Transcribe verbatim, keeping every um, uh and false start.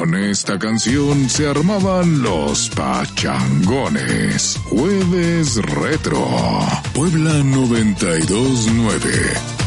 Con esta canción se armaban los pachangones. Jueves Retro. Puebla noventa y dos nueve.